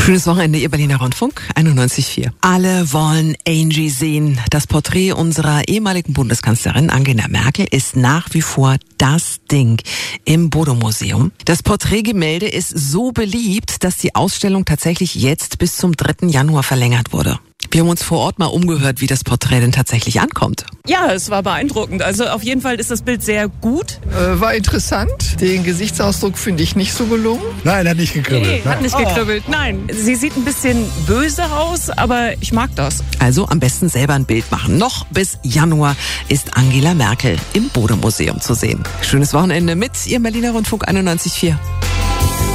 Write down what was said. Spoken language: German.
Schönes Wochenende, Ihr Berliner Rundfunk 91.4. Alle wollen Angie sehen. Das Porträt unserer ehemaligen Bundeskanzlerin Angela Merkel ist nach wie vor das Ding im Bode-Museum. Das Porträtgemälde ist so beliebt, dass die Ausstellung tatsächlich jetzt bis zum 3. Januar verlängert wurde. Wir haben uns vor Ort mal umgehört, wie das Porträt denn tatsächlich ankommt. Ja, es war beeindruckend. Also auf jeden Fall ist das Bild sehr gut. War interessant. Den Gesichtsausdruck finde ich nicht so gelungen. Nein, hat nicht gekribbelt. Nee, hat nicht gekribbelt. Nein, sie sieht ein bisschen böse aus, aber ich mag das. Also am besten selber ein Bild machen. Noch bis Januar ist Angela Merkel im Bode-Museum zu sehen. Schönes Wochenende mit Ihrem Berliner Rundfunk 91.4.